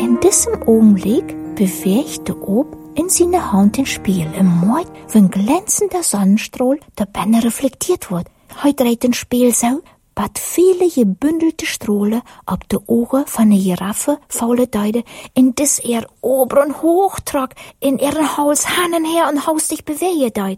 In diesem Augenblick bewegte Ob in seine Hand den Spiel im Mord, wenn glänzender Sonnenstrahl der Bänder reflektiert wird. Heute dreht den Spiel so, bat viele gebündelte Strahlen ab de Augen von der Giraffe faule Deide, in dis oberen hochtrag, in ihren Hals hannen her und haustig bewegen deid.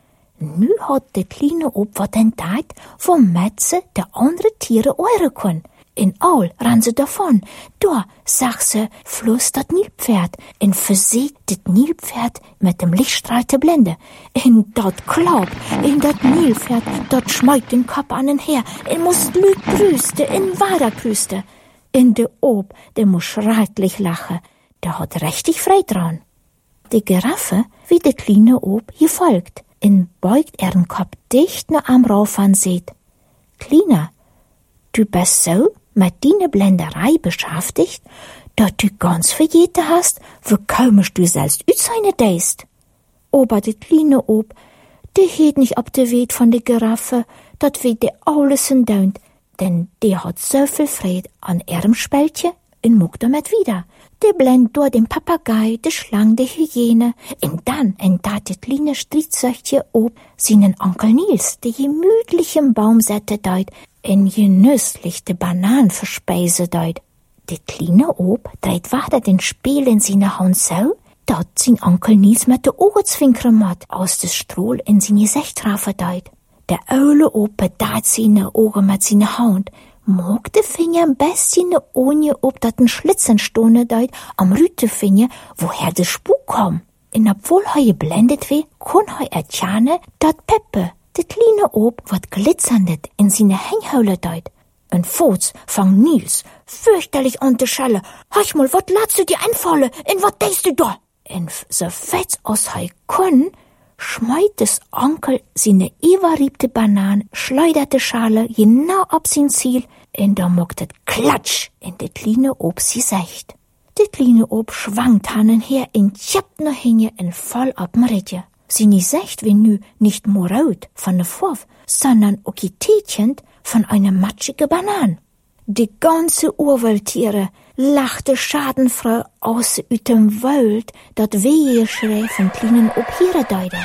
Nu hat de kleine Ob wat entdeckt, womit ze de andere Tiere eure können. In all ran sie davon. Da, sagt sie, floss dat Nilpferd. In für sie dit Nilpferd mit dem Lichtstrahl zu blenden. In dat Klapp, in dat Nilpferd, dat schmeit den Kopf an den her. In muss Lüg prüste, in Wader prüste. In de Ob, der muss schrecklich lachen. Der hat richtig frei dran. Die Giraffe, wie de kleine Ob, gefolgt. In beugt ihren Kopf dicht nur am Rauf an seht. Kleiner, du bist so mit deiner Blenderei beschäftigt, dass du ganz vergeten hast, wie komisch du selbst utseine deist. Aber die kleine Ob, die heet nicht ab de Weet von der Giraffe, dat wie de alles in daunt, denn die hat so viel Freude an ihrem Spältje und muckt damit wieder. Die blend durch den Papagei, die Schlange, die Hyäne, und dann dat die kleine Stritzöchtje Ob seinen Onkel Nils, die gemütlich im Baum sätte deut, in genüsslich de Bananen verspeise deut. Die kleine Ob dreht weiter den Spiel in seine Hand so, dat sein Onkel Nils mit de Augenzwinkern macht, aus des Strohl in seine Gesicht trafen deut. Der Eule Ob bedaht seine Augen mit seiner Hand, mag de Finger am besten ohne ob dat ein Schlitzen stone deut am Rütefinger, woher de Spuk kom. In obwohl he geblendet weh, kon he ertjane, dat Peppe, de kleine Ob, wat glitzerndet in seine Hänghöhle deut. En Fuß fang Nils fürchterlich an de Schelle. Hach mal, wat ladst du dir einfalle? In wat denkst du da? En so fetz aus he kon, schmeit des Onkel seine überriebte Banan, schleuderte Schale genau ab sein Ziel, in der mucktet Klatsch in de kleine Ob sie secht. De kleine Ob schwankt hannen her in tjapt no hinge in voll ab'm Ridje. Sie nie secht wie nu nicht nur rot von de Vorf, sondern auch getätchend von einer matschige Banan. Die ganze Urwaldtiere lachte schadenfrei aus dem Wald, dat Weheschrei von kleinen Ob hier deide.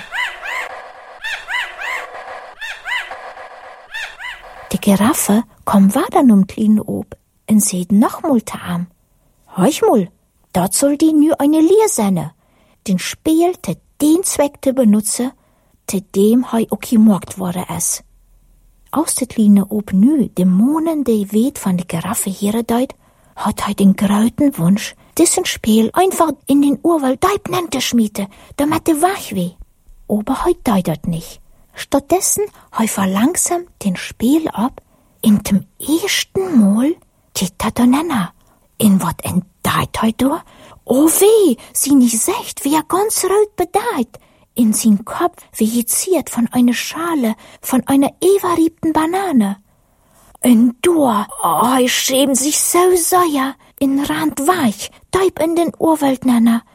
Die Giraffe kommt weiter kleinen Ob und seht nochmal am. Heuch mal, dat soll die nu eine Lehr sein. Den Spiel te den Zweck te benutze, te dem hei auch gemorgt wurde es. Aus der kleine Ob nu Dämonen de Weet von der Giraffe hier deut, hat hei den grauten Wunsch, dessen Spiel einfach in den Urwald deib nennte schmiete, damit de wach weh. Aber hei deutert nicht. Stattdessen hei verlangsamt den Spiel ab, in dem ersten Mal geht nenna. In wat entdeit hei do? Oh weh, sie nicht secht, wie ganz rot bedeit. In sein Kopf vejiziert von einer Schale, von einer überriebten Banane. Und du, hei schämt sich so sehr, in Rand weich, deib in den Urwald nenna.